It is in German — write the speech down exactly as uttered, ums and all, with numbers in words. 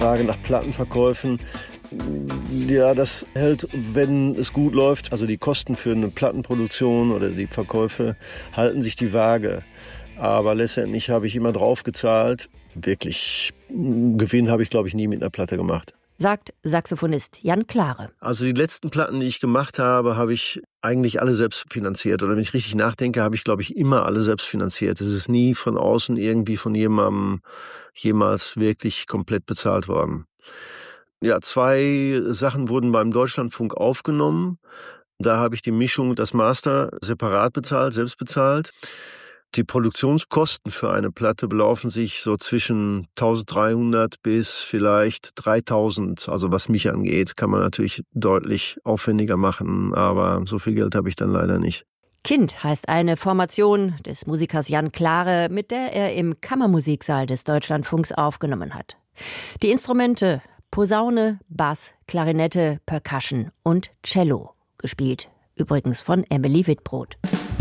Frage nach Plattenverkäufen. Ja, das hält, wenn es gut läuft. Also die Kosten für eine Plattenproduktion oder die Verkäufe halten sich die Waage. Aber letztendlich habe ich immer drauf gezahlt. Wirklich Gewinn habe ich, glaube ich, nie mit einer Platte gemacht. Sagt Saxophonist Jan Klare. Also die letzten Platten, die ich gemacht habe, habe ich eigentlich alle selbst finanziert. Oder wenn ich richtig nachdenke, habe ich, glaube ich, immer alle selbst finanziert. Es ist nie von außen irgendwie von jemandem jemals wirklich komplett bezahlt worden. Ja, zwei Sachen wurden beim Deutschlandfunk aufgenommen. Da habe ich die Mischung, das Master separat bezahlt, selbst bezahlt. Die Produktionskosten für eine Platte belaufen sich so zwischen eintausenddreihundert bis vielleicht dreitausend. Also was mich angeht, kann man natürlich deutlich aufwendiger machen, aber so viel Geld habe ich dann leider nicht. Kind heißt eine Formation des Musikers Jan Klare, mit der er im Kammermusiksaal des Deutschlandfunks aufgenommen hat. Die Instrumente Posaune, Bass, Klarinette, Percussion und Cello, gespielt übrigens von Emily Wittbrod.